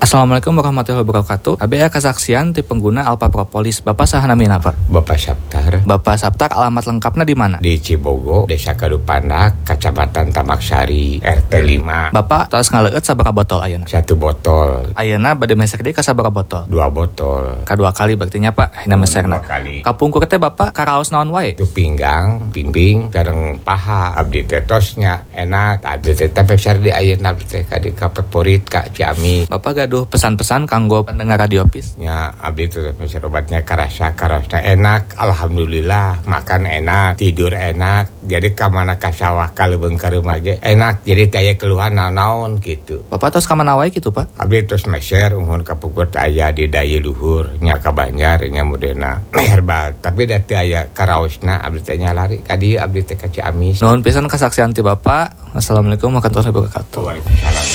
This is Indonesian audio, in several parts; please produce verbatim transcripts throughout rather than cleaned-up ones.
Assalamualaikum warahmatullahi wabarakatuh. A B A kesaksian ti pengguna Alpha Propolis. Bapak saha namina, Pak? Bapak Saptar. Bapak Saptar, alamat lengkapnya di mana? Di Cibogo, Desa Kadupandak, Kecamatan Tamaksari, R T lima. Bapak tos ngaleut sabaraha botol ayeuna? Satu botol. Ayeuna bade mesek deui ka sabaraha botol? Dua botol. Kadua kali berarti nya, Pak. Hina mesekna. Dua kali. Kapungkur teh Bapak karaos naon wae? Itu pinggang, pimping, sareng paha. Abdi teh tosnya enak. Abdi teh pesar di ayeuna teh ka di favorit ka Ciamis. Bapak gaduh pesan-pesan kanggo pendengar Radio Pis? Ya, abdi teh pesar obatnya karasa karasna enak. Alhamdulillah, makan enak, tidur enak. Jadi ka mana ka sawah ka leubeung ka rumah ge enak. Jadi teh aya keluhan naon gitu. Bapak tos ka mana wae kitu, Pak? Abdi tos meser umur kapungkur aya di daya luhur nya ka Banjar nya modena herbal. Tapi da teu aya karaosna abdi teh nya lari ka dieu abdi teh ka Ciamis. Nuhun pisan kesaksian ti Bapak. Wassalamualaikum warahmatullahi wabarakatuh. Waalaikumsalam.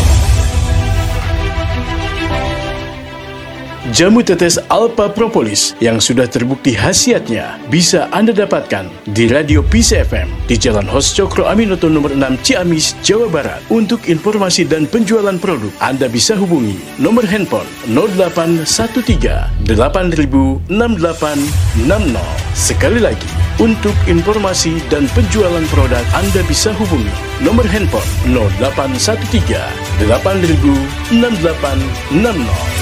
Jamu tetes Alpha Propolis yang sudah terbukti khasiatnya bisa Anda dapatkan di Radio Peace F M di Jalan Hos Cokro Aminoto nomor enam Ciamis, Jawa Barat. Untuk informasi dan penjualan produk, Anda bisa hubungi nomor handphone nol delapan satu tiga delapan nol enam delapan enam nol. Sekali lagi, untuk informasi dan penjualan produk, Anda bisa hubungi nomor handphone nol delapan satu tiga delapan nol enam delapan enam nol.